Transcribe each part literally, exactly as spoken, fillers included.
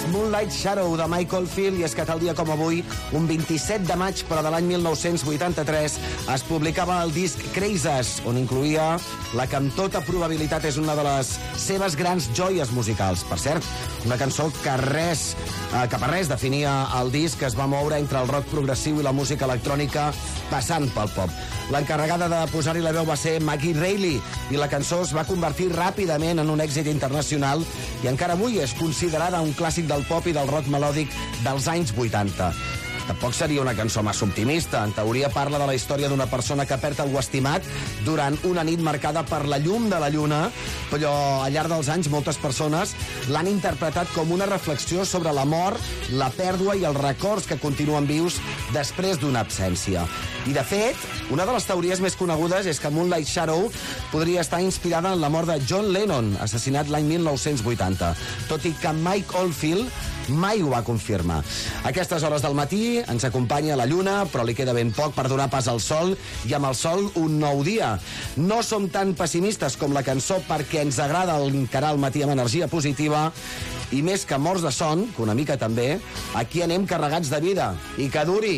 Moonlight Shadow, de Michael Field, i és que tal dia com avui, un vint-i-set de maig, però de l'any mil nou-cents vuitanta-tres, es publicava el disc Crazes, on incluïa la que amb tota probabilitat és una de les seves grans joies musicals. Per cert, una cançó que res, eh, que per res definia el disc, que es va moure entre el rock progressiu i la música electrònica, passant pel pop. L'encarregada de posar-hi la veu va ser Maggie Reilly, i la cançó es va convertir ràpidament en un èxit internacional i encara avui és considerada un clàssic del pop i del rock melòdic dels anys vuitanta. Tampoc seria una cançó massa optimista. En teoria parla de la història d'una persona que perd algú estimat durant una nit marcada per la llum de la lluna, però al llarg dels anys moltes persones l'han interpretat com una reflexió sobre la mort, la pèrdua i els records que continuen vius després d'una absència. I, de fet, una de les teories més conegudes és que Moonlight Shadow podria estar inspirada en la mort de John Lennon, assassinat l'any mil nou-cents vuitanta, tot i que Mike Oldfield mai ho va confirmar. A aquestes hores del matí ens acompanya la lluna, però li queda ben poc per donar pas al sol, i amb el sol un nou dia. No som tan pessimistes com la cançó perquè ens agrada encarar el matí amb energia positiva, i més que morts de son, que una mica també, aquí anem carregats de vida. I que duri!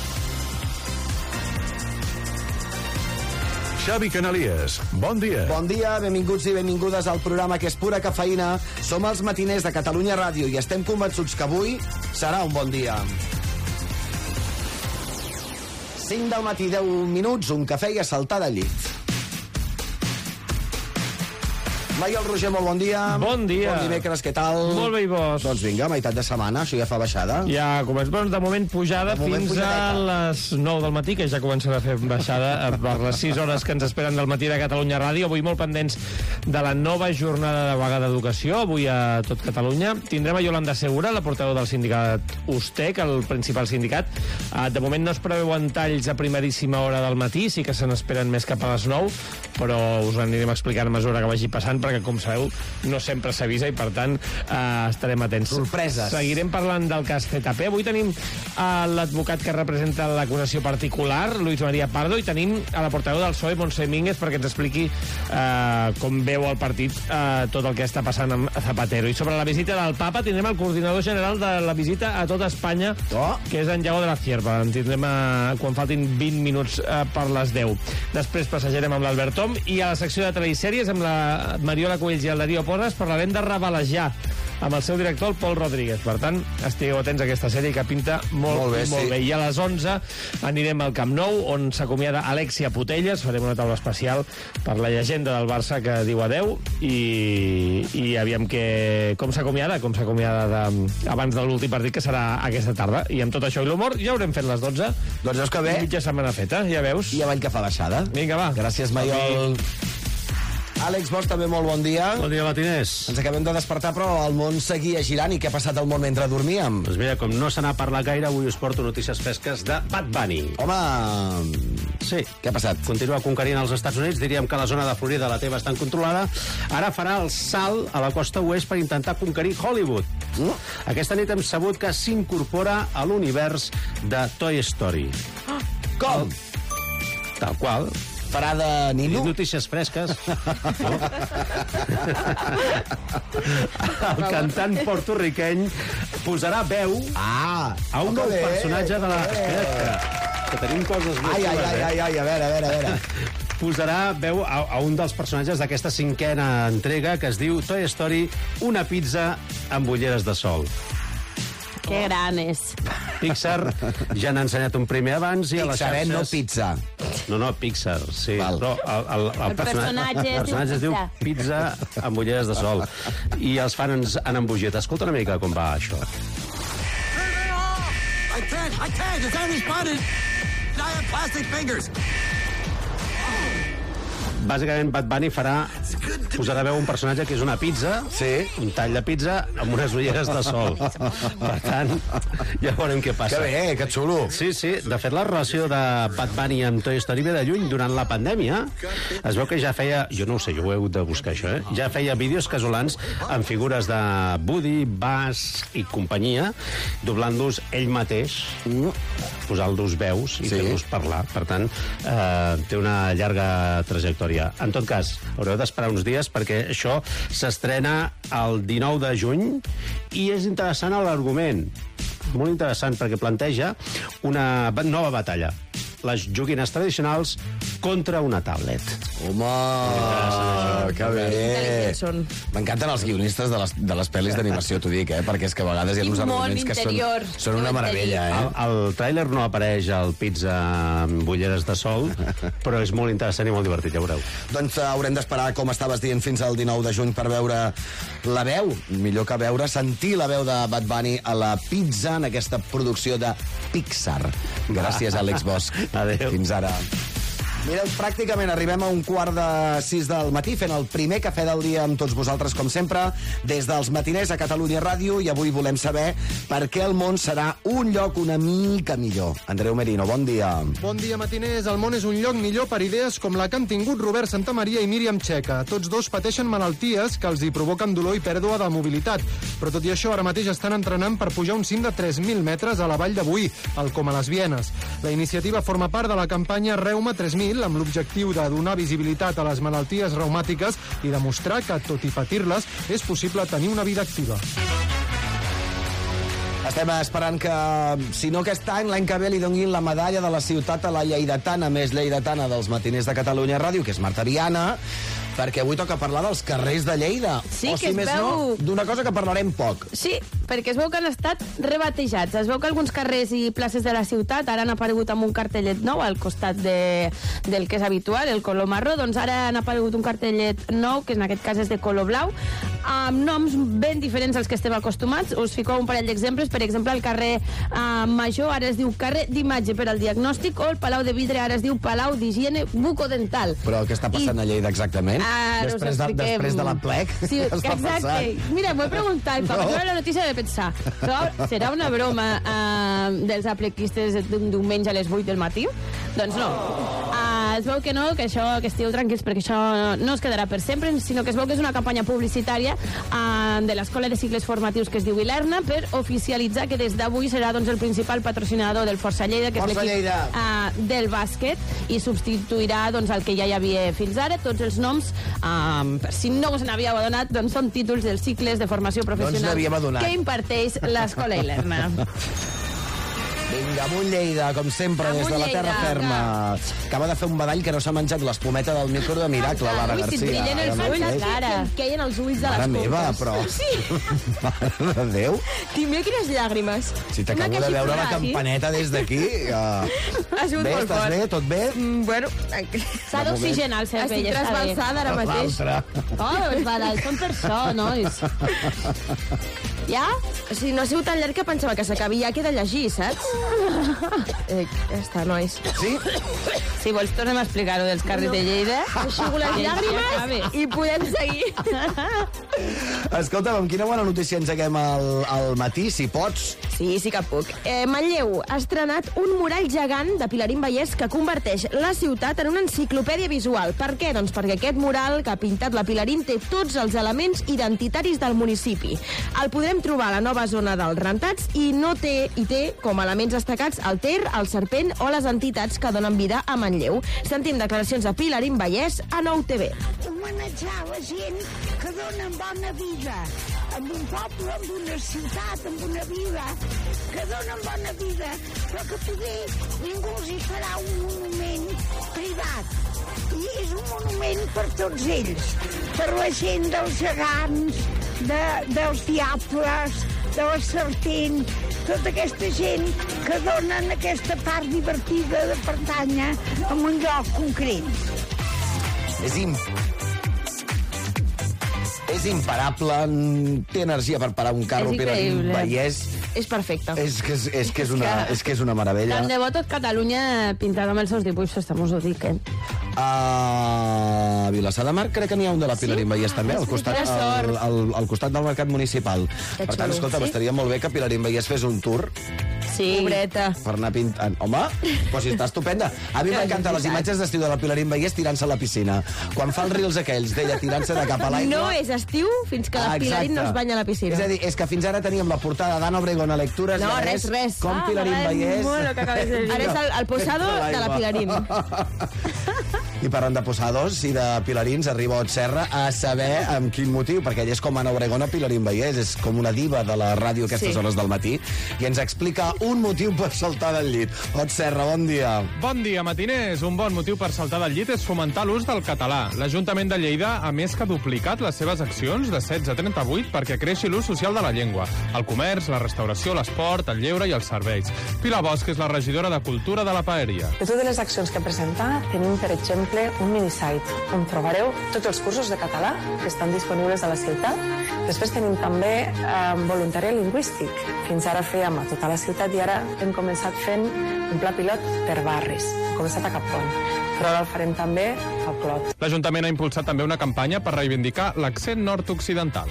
Xavi Canalies, bon dia. Bon dia, benvinguts i benvingudes al programa que és pura cafeïna. Som els matiners de Catalunya Ràdio i estem convençuts que avui serà un bon dia. cinc del matí, deu minuts, un cafè i a saltar de llit. Maiol Roger, molt bon dia. Bon dia. Bon dimecres, què tal? Molt bé, i vos? Doncs vinga, meitat de setmana, això ja fa baixada. Ja comença, bueno, de moment pujada de moment fins pujadeta. A les nou del matí, que ja començarà a fer baixada per les sis hores que ens esperen del matí de Catalunya Ràdio. Avui molt pendents de la nova jornada de vaga d'educació, avui a tot Catalunya. Tindrem a Yolanda Segura, la portaveu del sindicat USTEC, el principal sindicat. De moment no es preveuen talls a primeríssima hora del matí, sí que se n'esperen més cap a les nou, però us anirem explicant a mesura que vagi passant, perquè, com sabeu, no sempre s'avisa i, per tant, eh, estarem atents. Sorpreses. Seguirem parlant del cas Z P. Avui tenim eh, l'advocat que representa l'acusació particular, Luis María Pardo, i tenim a la portaveu del P S O E, Montse Mínguez, perquè ens expliqui eh, com veu el partit eh, tot el que està passant amb Zapatero. I sobre la visita del Papa tindrem el coordinador general de la visita a tota Espanya, oh. que és en Iago de la Cierva. En tindrem eh, quan faltin vint minuts eh, per les deu. Després passejarem amb l'Albert Tom, i a la secció de telesèries amb la Mariola Cuells i el Darío Porras parlarem de Rebalejar amb el seu director, el Pol Rodríguez. Per tant, estigueu atents a aquesta sèrie que pinta molt, molt bé. Molt sí. bé. I a les onze anirem al Camp Nou, on s'acomiada Alexia Putellas. Farem una taula especial per la llegenda del Barça que diu adeu, i, i aviam que, com s'acomiada, com s'acomiada de, abans de l'últim partit, que serà aquesta tarda. I amb tot això i l'humor ja haurem fet les dotze. Doncs veus que bé. Mitja setmana feta, ja veus. I avall que fa baixada. Vinga, va. Gràcies, Maiol. Àlex Bosch, també molt bon dia. Bon dia, matiners. Ens acabem de despertar, però el món seguia girant. I què ha passat al món mentre dormíem? Doncs mira, com no se n'ha parlat gaire, avui us porto notícies fresques de Bad Bunny. Home... Sí. Què ha passat? Continua conquerint els Estats Units. Diríem que la zona de Florida la té bastant controlada. Ara farà el salt a la costa oest per intentar conquerir Hollywood. Mm? Aquesta nit hem sabut que s'incorpora a l'univers de Toy Story. Com? Tal qual. Farà de nino? Notícies fresques. No? El cantant porto-riqueny posarà veu ah, a un nou personatge de la... Espera't, que, que tenim coses més. Ai, ai, ai, ai, ai, a veure, a veure, a veure. Posarà veu a, a un dels personatges d'aquesta cinquena entrega, que es diu Toy Story, una pizza amb ulleres de sol. Que gran és. Pixar ja n'ha ensenyat un primer abans i a les xarxes... xarxes... no pizza. No, no, Pixar, sí. Val. Però el, el, el, el personatge, el personatge es diu pizza amb ulleres de sol. I els fans han embogit. Escolta una mica com va això. I can't, I can't, it's only spotted. I have plastic fingers. Bàsicament, Bad Bunny farà... posarà veu un personatge que és una pizza, sí. un tall de pizza amb unes ulleres de sol. Per tant, ja veurem què passa. Que bé, que xulo. Sí, sí. De fet, la relació de Bad Bunny amb Toy Story ve de lluny. Durant la pandèmia es veu que ja feia... Jo no ho sé, jo ho he hagut de buscar, això, eh? Ja feia vídeos casolans amb figures de Woody, Buzz i companyia, doblant-los ell mateix, posant-los veus i sí. fent-los parlar. Per tant, eh, té una llarga trajectòria. història. En tot cas, haureu d'esperar uns dies perquè això s'estrena el dinou de juny i és interessant l'argument. Molt interessant perquè planteja una nova batalla. Les joguines tradicionals contra una tablet. Home, que bé. Intel·ligents són. M'encanten els guionistes de les, de les pel·lis d'animació, t'ho dic, eh? Perquè és que a vegades hi ha I uns molt arguments que són, interior. són una meravella, El, eh? el tràiler no apareix al Pizza amb ulleres de sol, però és molt interessant i molt divertit, ja veureu. Doncs uh, haurem d'esperar, com estaves dient, fins al dinou de juny per veure la veu, millor que veure, sentir la veu de Bad Bunny a la Pizza en aquesta producció de Pixar. Gràcies, Àlex Bosch. Adéu. Fins ara. Mireu, pràcticament arribem a un quart de sis del matí fent el primer cafè del dia amb tots vosaltres, com sempre, des dels matiners a Catalunya Ràdio, i avui volem saber per què el món serà un lloc una mica millor. Andreu Merino, bon dia. Bon dia, matiners. El món és un lloc millor per idees com la que han tingut Robert Santamaria i Míriam Checa. Tots dos pateixen malalties que els hi provoquen dolor i pèrdua de mobilitat. Però tot i això, ara mateix estan entrenant per pujar un cim de tres mil metres a la vall de Boí, al Coma les Vienes. La iniciativa forma part de la campanya Reuma tres mil, amb l'objectiu de donar visibilitat a les malalties reumàtiques i demostrar que, tot i patir-les, és possible tenir una vida activa. Estem esperant que, si no aquest any, l'any que ve li donin la medalla de la ciutat a la lleidatana més lleidatana dels matiners de Catalunya Ràdio, que és Marta Viana, perquè avui toca parlar dels carrers de Lleida. Sí, o que si es més veu- no, d'una cosa que parlarem poc. Sí, perquè es veu que han estat rebatejats. Es veu que alguns carrers i places de la ciutat ara han aparegut amb un cartellet nou al costat de, del que és habitual, el color marró. Doncs ara han aparegut un cartellet nou, que en aquest cas és de color blau, amb noms ben diferents als que estem acostumats. Us fico un parell d'exemples. Per exemple, el carrer uh, Major ara es diu carrer d'imatge per al diagnòstic, o el Palau de Vidre ara es diu Palau d'Higiene Bucodental. Però què està passant I- a Lleida exactament? Ara us després, de, expliquem. després de l'aplec? Sí, què està exacte. passant? Mira, m'ho he preguntat. Quan No. no. la notícia de pensar, però serà una broma uh, dels aplequistes d'un diumenge a les vuit del matí? Doncs no. Uh, es veu que no, que això, que estigueu tranquils, perquè això no es quedarà per sempre, sinó que es veu que és una campanya publicitària uh, de l'Escola de Cicles Formatius que es diu Ilerna, per oficialitzar que des d'avui serà doncs, el principal patrocinador del Força Lleida, que Força és l'equip Lleida. uh, del bàsquet, i substituirà doncs, el que ja hi havia fins ara. Tots els noms, um, per si no us n'havíeu adonat, doncs són títols dels cicles de formació professional n'havíem adonat. que imparteix l'Escola Ilerna. Vinga, amunt Lleida, com sempre, Amunt des de la terra Lleida, ferma. Acaba de fer un badall que no s'ha menjat l'espumeta del micro de miracle, Lara Ui, si et Garcia. brillen els Ara ulls, mateix. Lara. Em queien els ulls de Mare les meva, puntes. però... Sí, Mare de Déu. i mira quines llàgrimes. Si t'acabo de veure la campaneta des d'aquí... Uh... Ha sigut Bé, molt estàs fort. bé? Tot bé? Mm, bueno, S'ha d'oxigenar el cervell. estic està bé. trasbalsada ara mateix. L'altre. Oh, els badalls són per això, nois. Ja? O sigui, no ha sigut tan llarg que pensava que s'acabi, ja queda llegir, saps? Eh, ja està, nois. Sí? Si vols, tornem a explicar-ho dels carrers de Lleida. Aixugo les I així llàgrimes acabes. i podem seguir. Escolta'm, amb quina bona notícia engeguem al, al matí, si pots. Sí, sí que puc. Eh, Manlleu ha estrenat un mural gegant de Pilarín Vallès que converteix la ciutat en una enciclopèdia visual. Per què? Doncs perquè aquest mural que ha pintat la Pilarín té tots els elements identitaris del municipi. El podrem trobar a la nova zona dels rentats i no té i té com a elements destacats el Ter, el Serpent o les entitats que donen vida a Manlleu. Sentim declaracions de Pilarín Vallès a Nou T V. Homenatjar la gent que donen bona vida, amb un poble, amb una ciutat, amb una vila, que donen bona vida, però que poder ningú els hi farà un monument privat. I és un monument per tots ells, per la gent dels gegants, de, dels diables, de la serpent, tota aquesta gent que donen aquesta part divertida de pertànyer a un lloc concret. És im... És imparable, té energia per parar un carro, És Pilarín increïble. Vallès. És perfecte. És que és, és, que és, una, és que és una meravella. Tant de bo tot Catalunya pintada amb els seus dibuixos, també us ho dic, eh? A Vilassar de Mar crec que n'hi ha un de la Pilarín Vallès també, al costat, quina al, sort. al, al costat del mercat municipal. Que Per tant, xulo. escolta, Sí? estaria molt bé que Pilarín Vallès fes un tour Sí. Pobreta. per anar pintant. Home, però si està estupenda. A mi m'encanten les imatges d'estiu de la Pilarín Vallès tirant-se a la piscina. Quan fa els reels aquells d'ella tirant-se de cap a l'aigua... No és estiu fins que la Ah, Pilarín no exacte. es banya a la piscina. És a dir, és que fins ara teníem la portada d'Anna Obregón a lectures No, i ara res, és res. com Ah, Pilarín m'agrada Vallès... molt el que acabes de dir. Ara és el- el posado de la Pilarín. I parlant de posados i de pilarins, arriba Ot Serra a saber amb quin motiu, perquè ell és com Ana Obregón a Pilarín Vallès, és com una diva de la ràdio a aquestes sí. hores del matí, i ens explica un motiu per saltar del llit. Ot Serra, bon dia. Bon dia, matiners. Un bon motiu per saltar del llit és fomentar l'ús del català. L'Ajuntament de Lleida, a més que ha duplicat les seves accions de setze a trenta-vuit perquè creixi l'ús social de la llengua. El comerç, la restauració, l'esport, el lleure i els serveis. Pilar Bosch és la regidora de Cultura de la Paeria. De totes les accions que presenta, tenim, per exemple, un minisite on trobareu tots els cursos de català que estan disponibles a la ciutat. Després tenim també eh, voluntariat lingüístic. Fins ara fèiem a tota la ciutat i ara hem començat fent un pla pilot per barris. Hem començat a Capon, però ara el farem també a Clot. L'Ajuntament ha impulsat també una campanya per reivindicar l'accent nord-occidental.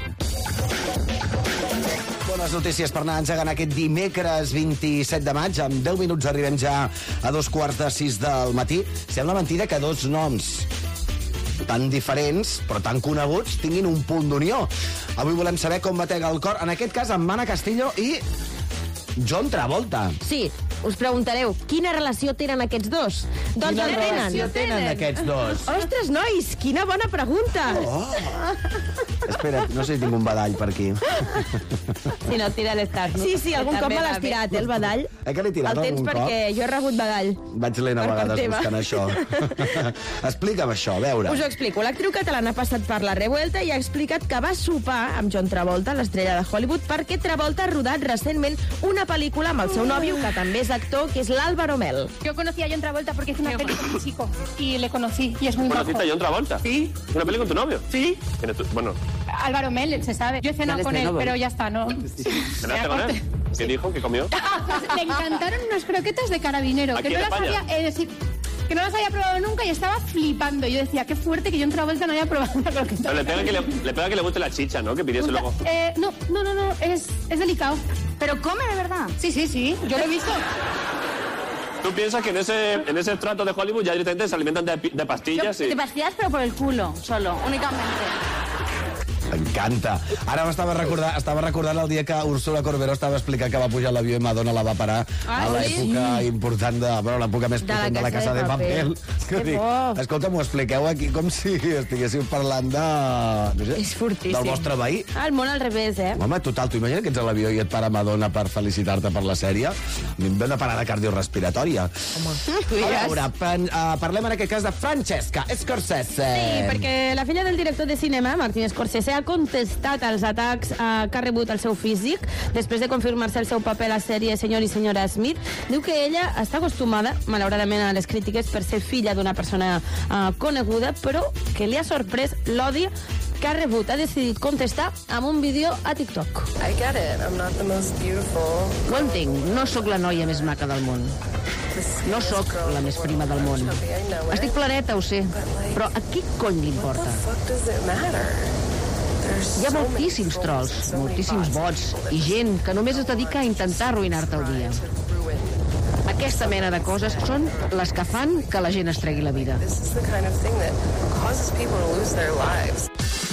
Bones notícies per anar engegant aquest dimecres vint-i-set de maig. En deu minuts arribem ja a dos quarts de sis del matí. Sembla mentida que dos noms tan diferents, però tan coneguts, tinguin un punt d'unió. Avui volem saber com batega el cor, en aquest cas amb Mana Castillo i John Travolta. Sí, us preguntareu, quina relació tenen aquests dos? Doncs Quina la relació tenen. tenen aquests dos? Ostres, nois, quina bona pregunta! Oh. Espera, no sé si tinc un badall per aquí. Si no, tira l'estàs. Sí, sí, algun cop me l'has tirat, eh, el badall. Eh, que l'he tirat El tens algun perquè cop? jo he rebut badall. Vaig lent a Per part vegades teva. buscant això. Explica'm això, a veure. Us ho explico. L'actriu catalana ha passat per la Revuelta i ha explicat que va sopar amb John Travolta, l'estrella de Hollywood, perquè Travolta ha rodat recentment una pel·lícula amb el seu nòvio, que també és actor, que és l'Álvaro Mel. Yo conocí a John Travolta porque hizo una peli con un chico y le conocí y es muy majo. ¿Conociste a John Travolta? Sí. ¿Una peli con tu novio? Sí. ¿Quién es tu- Bueno, Álvaro Mel, se sabe. Yo he cenado ¿Cuál es con el él, nombre? pero ya está, ¿no? ¿cenaste con él? ¿Qué dijo? ¿Qué comió? Le encantaron unas croquetas de carabinero, ¿Aquí que no en las España? había, eh, sí, que no las había probado nunca y estaba flipando. Yo decía, qué fuerte que John Travolta no haya probado una croqueta. Pero le pega, que le, le pega que le guste la chicha, ¿no? Que pidiese luego. Eh, no, no, no, no, es, es delicado. ¿Pero come de verdad? Sí, sí, sí, yo lo he visto. ¿Tú piensas que en ese, en ese estrato de Hollywood ya directamente se alimentan de, pi- de pastillas? Y... De pastillas, pero por el culo, solo, únicamente. M'encanta. Ara m'estava recordant, estava recordant el dia que Úrsula Corberó estava explicant que va pujar a l'avió i Madonna la va parar Ah, a l'època sí? important de... Bueno, l'època més De la potent de la Casa Casa de de Papel. Papel. Que Que dic, bo. escolta, m'ho expliqueu aquí com si estiguéssiu parlant de... No sé, És fortíssim. del vostre veí. Ah, el món al revés, eh? Home, total, tu imagina que ets a l'avió i et para Madonna per felicitar-te per la sèrie? A mi em ve una parada cardiorespiratòria. Home, A veure, pen, uh, parlem en aquest cas de Francesca Scorsese. Sí, perquè la filla del director de cinema, Martin Scorsese, ha contestat als atacs eh, que ha rebut el seu físic després de confirmar-se el seu paper a la sèrie Senyor i senyora Smith. Diu que ella està acostumada, malauradament, a les crítiques per ser filla d'una persona eh, coneguda, però que li ha sorprès l'odi que ha rebut. Ha decidit contestar amb un vídeo a TikTok. I get it, I'm not the most beautiful. Ho entenc, no sóc la noia més maca del món. No sóc la més prima del món. Estic planeta, ho sé, però a qui cony li importa? Hi ha moltíssims trolls, moltíssims bots i gent que només es dedica a intentar arruïnar-te el dia. Aquesta mena de coses són les que fan que la gent es tregui la vida. This is the kind of thing that causes people to lose their lives.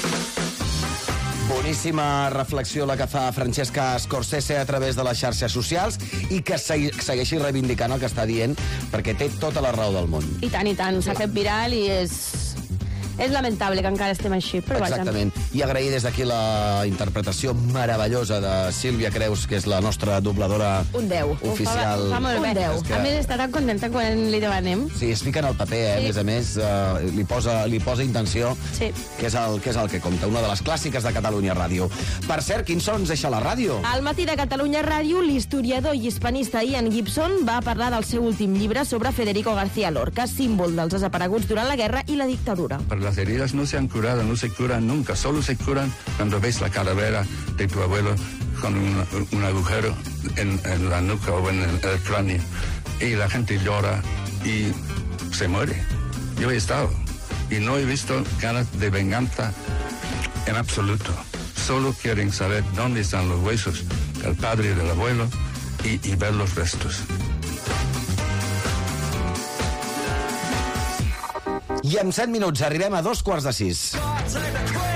Boníssima reflexió la que fa Francesca Scorsese a través de les xarxes socials i que segui- segueixi reivindicant el que està dient, perquè té tota la raó del món. I tant, i tant, s'ha fet viral i és... És lamentable que encara estem així, però vaja. Exactament. I agrair des d'aquí la interpretació meravellosa de Sílvia Creus, que és la nostra dobladora Un deu. oficial. Ho fa, ho fa molt bé. Un deu. A més, estarà contenta quan li demanem. Sí, es fica en el paper, eh? Sí. A més a més, uh, li, posa, li posa intenció, Sí. que és, el, que és el que compta. Una de les clàssiques de Catalunya Ràdio. Per cert, quin son ens deixa la ràdio? Al matí de Catalunya Ràdio, l'historiador i hispanista Ian Gibson va parlar del seu últim llibre sobre Federico García Lorca, símbol dels desapareguts durant la guerra i la dictadura. Pero las heridas no se han curado, no se curan nunca, solo se curan cuando ves la calavera de tu abuelo con un, un agujero en, en la nuca o en el, el cráneo. Y la gente llora y se muere. Yo he estado y no he visto ganas de venganza en absoluto. Solo quieren saber dónde están los huesos del padre y del abuelo y, y ver los restos. I en set minuts arribem a dos quarts de sis.